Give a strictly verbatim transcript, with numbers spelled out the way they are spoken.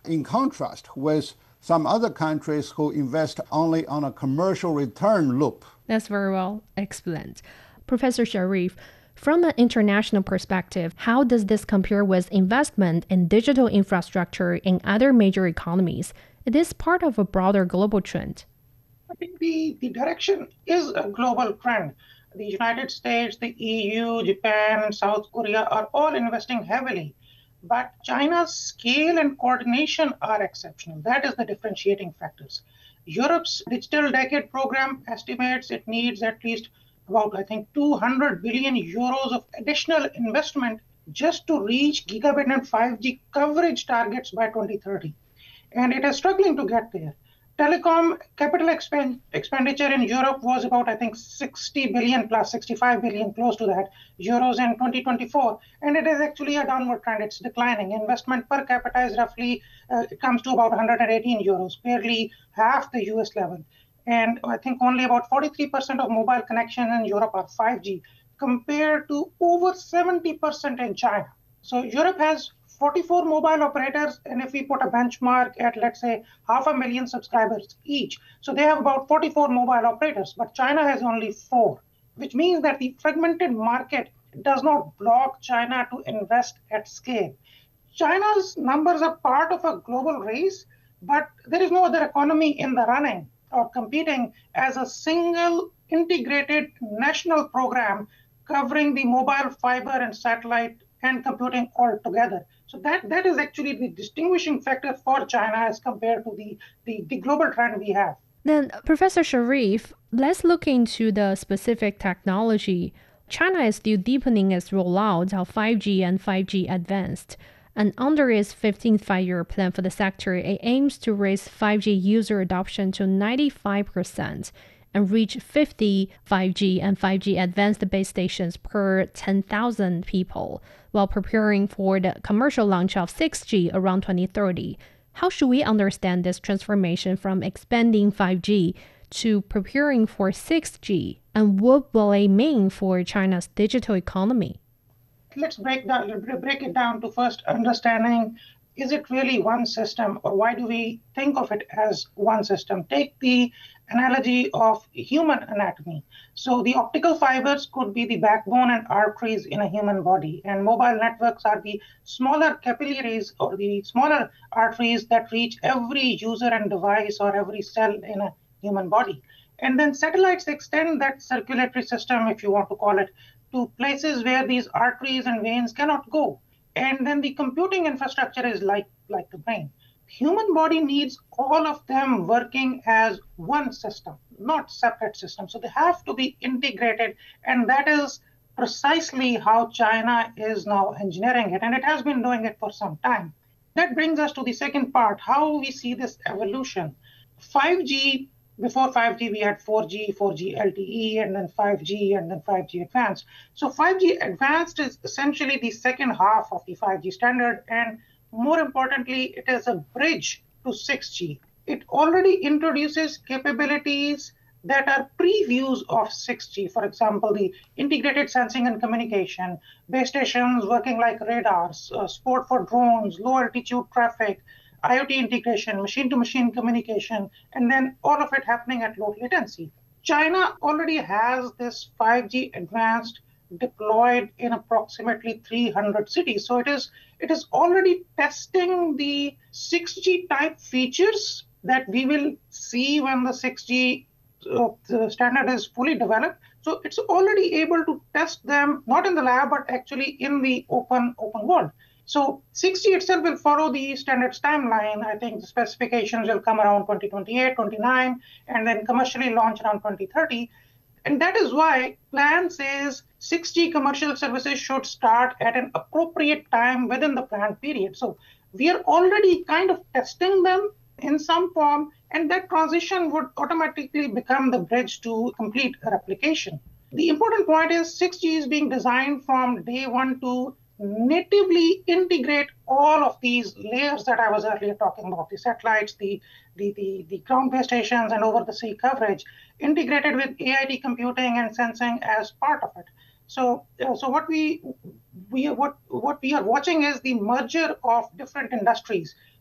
in contrast with some other countries who invest only on a commercial return loop. That's very well explained. Professor Sharif, from an international perspective, how does this compare with investment in digital infrastructure in other major economies? It is part of a broader global trend. I think the, the direction is a global trend. The United States, the E U, Japan, and South Korea are all investing heavily. But China's scale and coordination are exceptional. That is the differentiating factors. Europe's Digital Decade program estimates it needs at least about, I think, two hundred billion euros of additional investment just to reach gigabit and five G coverage targets by twenty thirty. And it is struggling to get there. Telecom capital expend- expenditure in Europe was about, I think, sixty billion plus sixty-five billion, close to that, euros in twenty twenty-four. And it is actually a downward trend. It's declining. Investment per capita is roughly, uh, it comes to about one hundred eighteen euros, barely half the U S level. And I think only about forty-three percent of mobile connections in Europe are five G, compared to over seventy percent in China. So Europe has forty-four mobile operators, and if we put a benchmark at, let's say, half a million subscribers each, so they have about forty-four mobile operators, but China has only four, which means that the fragmented market does not block China to invest at scale. China's numbers are part of a global race, but there is no other economy in the running or competing as a single integrated national program covering the mobile, fiber, and satellite and computing all together. So that, that is actually the distinguishing factor for China as compared to the, the, the global trend we have. Then, Professor Sharif, let's look into the specific technology. China is still deepening its rollout of five G and five G Advanced. And under its fifteenth five-year plan for the sector, it aims to raise five G user adoption to ninety-five percent and reach fifty five G and five G Advanced base stations per ten thousand people, while preparing for the commercial launch of six G around twenty thirty. How should we understand this transformation from expanding five G to preparing for six G? And what will it mean for China's digital economy? Let's break down, break it down to first understanding, is it really one system, or why do we think of it as one system? Take the analogy of human anatomy. So the optical fibers could be the backbone and arteries in a human body, and mobile networks are the smaller capillaries or the smaller arteries that reach every user and device or every cell in a human body. And then satellites extend that circulatory system, if you want to call it, to places where these arteries and veins cannot go. And then the computing infrastructure is like, like the brain. Human body needs all of them working as one system, not separate systems. So they have to be integrated, and that is precisely how China is now engineering it, and it has been doing it for some time. That brings us to the second part, how we see this evolution. five G, before five G, we had four G, four G L T E, and then five G, and then five G Advanced. So five G Advanced is essentially the second half of the five G standard, and more importantly, it is a bridge to six G. It already introduces capabilities that are previews of six G. For example, the integrated sensing and communication, base stations working like radars, uh, support for drones, low altitude traffic, IoT integration, machine-to-machine communication, and then all of it happening at low latency. China already has this five G Advanced deployed in approximately three hundred cities. So it is it is already testing the six G type features that we will see when the six G uh, the standard is fully developed. So it's already able to test them, not in the lab, but actually in the open open world. So six G itself will follow the standards timeline. I think the specifications will come around twenty twenty-eight, twenty-nine, and then commercially launch around twenty thirty. And that is why plan says six G commercial services should start at an appropriate time within the planned period. So we are already kind of testing them in some form, and that transition would automatically become the bridge to complete replication. The important point is six G is being designed from day one to natively integrate all of these layers that I was earlier talking about, the satellites, the, the, the, the ground-based stations, and over-the-sea coverage, integrated with A I T computing and sensing as part of it. So, uh, so what we we what what we are watching is the merger of different industries.